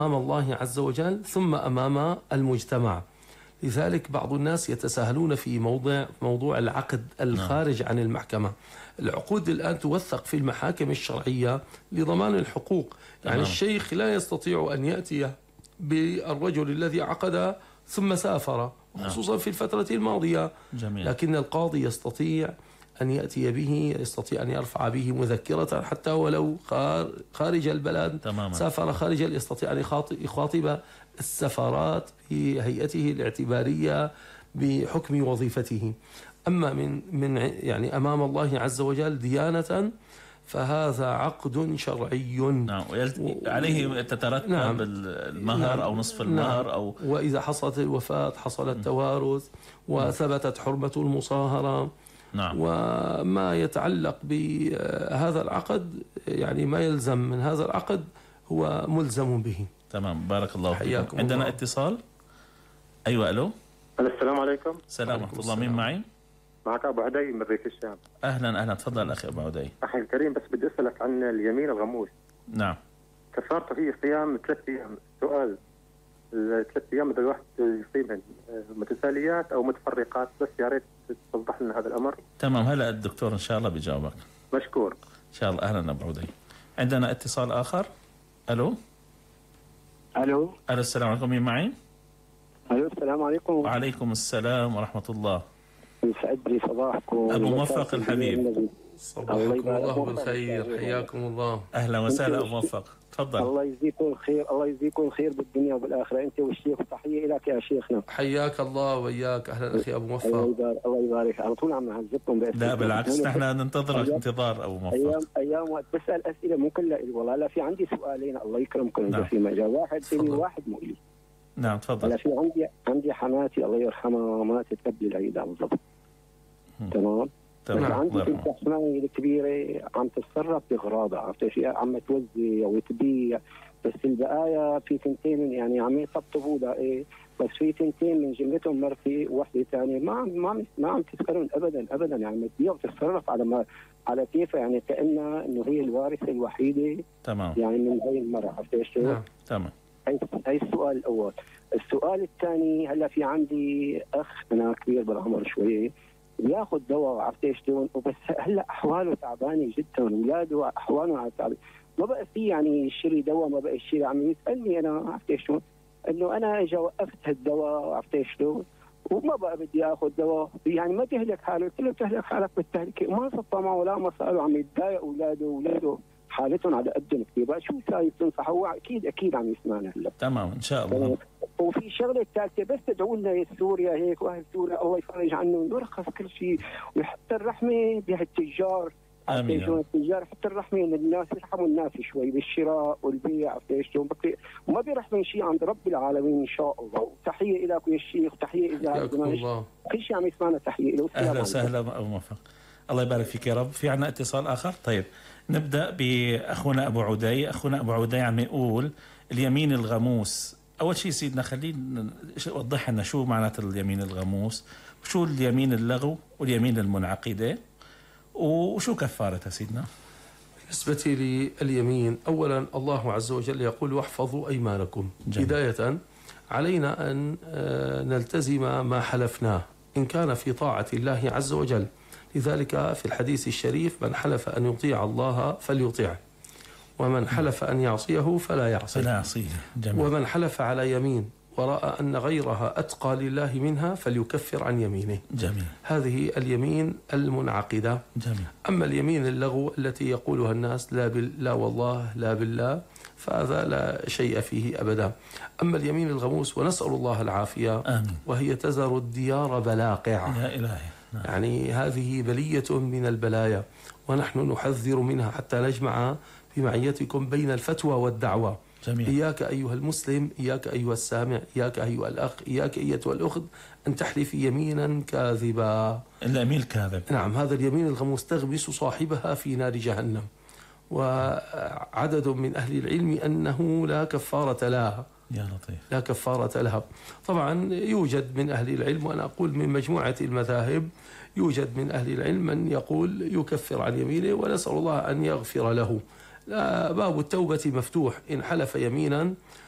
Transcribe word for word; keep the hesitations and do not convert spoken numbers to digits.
أمام الله عز وجل ثم أمام المجتمع. لذلك بعض الناس يتساهلون في موضوع موضوع العقد الخارج عن المحكمة. العقود الآن توثق في المحاكم الشرعية لضمان الحقوق. يعني تمام. الشيخ لا يستطيع أن يأتي بالرجل الذي عقد ثم سافر، خصوصا في الفترة الماضية. جميل. لكن القاضي يستطيع أن يأتي به، يستطيع أن يرفع به مذكرة حتى ولو خارج البلد. تماما. سافر خارج، يستطيع أن يخاطب السفارات في هيئته الاعتبارية بحكم وظيفته. أما من من يعني أمام الله عز وجل ديانة فهذا عقد شرعي. نعم. عليه تترتب نعم. المهر نعم. أو نصف المهر. نعم. أو وإذا حصلت الوفاة حصل التوارث وثبتت حرمة المصاهرة. نعم. وما يتعلق بهذا العقد، يعني ما يلزم من هذا العقد هو ملزم به. تمام. بارك الله فيكم. عندنا الله. اتصال. أيوة. ألو. السلام عليكم. السلام ورحمة الله. مين معي؟ معك أبو عدي من ريف الشام. أهلا أهلا. تفضل أخي أبو عدي. أخي الكريم، بس بدي أسألك عن اليمين الغموس. نعم. كفارته هي صيام ثلاث أيام. سؤال، الثلاث أيام إذا الواحد يصيبهن متتاليات أو متفرقات، بس يا ريت توضح لنا هذا الأمر. تمام. هلا الدكتور إن شاء الله بيجاوبك. مشكور. إن شاء الله. أهلا أبو عدي. عندنا اتصال آخر. ألو. ألو. ألو. السلام عليكم. مين معي؟ ألو. السلام عليكم. وعليكم السلام ورحمة الله. يسعد لي صباحكم. أبو موفق الحبيب. صباحكم الله بالخير. حياكم الله. أهلا وسهلا أبو موفق. تفضل. الله يجزيكم الخير، الله يجزيكم الخير بالدنيا وبالآخرة، أنت والشيخ. تحية لك يا شيخنا. حياك الله وإياك. أهلا أخي أبو موفق. الله يبارك. الله يبارك. على طول عم نعذبكم. لا بالعكس، نحن ننتظرك انتظار أبو موفق. أيام أيام وقت بسأل أسئلة مو كلها والله. لا، في عندي سؤالين الله يكرمكم. نعم. في مجال واحد فيني واحد مؤلم. نعم تفضل. لا، في عندي عندي حماتي الله يرحمها ما تتقبل العيد بالضبط. تمام. تمام. عندي بنت حماي الكبيرة عم تتصرف بغراضة، عرفت شيء، عم توزع وتبيع، بس البقايا في تنتين يعني عم يطبطبوا لها ايه، بس في تنتين من جملتهم مرتي ووحده ثانيه ما عم ما عم ما عم تسالهم ابدا ابدا، يعني عم تبيع وتتصرف على ما على كيفها، يعني كانها انه هي الوارثه الوحيده. تمام. يعني من هي المراه، عرفت شيء. نعم. تمام. هي هي السؤال الاول. السؤال الثاني، هلا في عندي اخ انا كبير بالعمر شويه، بياخذ دواء، عرفت شلون، وبس هلا احواله تعبانه جدا، اولاده احواله تعبانه، ما بقى في يعني يشتري دواء، ما بقى يشتري، عم يسالني انا، عرفت شلون، انه انا اجى وقفت هالدواء، عرفت شلون، وما بقى بدي اخذ دواء، يعني ما تهلك حاله، قلت له تهلك حالك بالتهلكه، وما صفى معه ولا ما ساله، عم يتضايق اولاده، اولاده حالتهم على قدهم كثير، بقى شو سايب تنصح؟ هو اكيد اكيد عم يسمعنا هلا. تمام ان شاء الله. وفي شغله ثالثه، بس تدعوا لنا سوريا هيك، واهل سوريا الله يفرج عنهم ويرخص كل شيء، ويحط الرحمه بهالتجار. امين. شلون التجار يحط الرحمه للناس، يرحموا الناس شوي بالشراء والبيع، عرفت شلون، وما بيرحموا شيء عند رب العالمين ان شاء الله. وتحيه لك يا شيخ، وتحيه الى كل شيء عم يسمعنا، تحيه له. اهلا وسهلا ابو موفق. الله يبارك فيك يا رب. في عندنا اتصال اخر. طيب نبدا باخونا ابو عدي. اخونا ابو عدي عم يقول اليمين الغموس. اول شيء سيدنا خلينا وضح لنا شو معناته اليمين الغموس، وشو اليمين اللغو واليمين المنعقده، وشو كفارتها سيدنا؟ بالنسبة لليمين، أولا الله عز وجل يقول واحفظوا أيمانكم. جميل. بداية علينا أن نلتزم ما حلفناه إن كان في طاعة الله عز وجل. لذلك في الحديث الشريف من حلف أن يطيع الله فليطيعه، ومن حلف أن يعصيه فلا يعصيه. فلا يعصيه. جميل. ومن حلف على يمين ورأى أن غيرها أتقى لله منها فليكفر عن يمينه. جميل. هذه اليمين المنعقدة. جميل. أما اليمين اللغو التي يقولها الناس لا, بال... لا والله لا بالله، فهذا لا شيء فيه أبدا. أما اليمين الغموس ونسأل الله العافية. آمين. وهي تزر الديار بلاقع. يا إلهي. نعم. يعني هذه بلية من البلايا، ونحن نحذر منها حتى نجمع بمعيتكم بين الفتوى والدعوة. جميل. إياك أيها المسلم، إياك أيها السامع، إياك أيها الأخ، إياك أيتها الأخت أن تحلف يمينا كاذبا. اليمين كاذب. نعم، هذا اليمين الغموس تغمس صاحبها في نار جهنم. وعدد من أهل العلم أنه لا كفارة لها. يا لطيف. لا كفارة لها. طبعا يوجد من أهل العلم، وأنا أقول من مجموعة المذاهب، يوجد من أهل العلم من يقول يكفر عن يمينه، ونسأل الله أن يغفر له. لا، باب التوبة مفتوح. إن حلف يمينا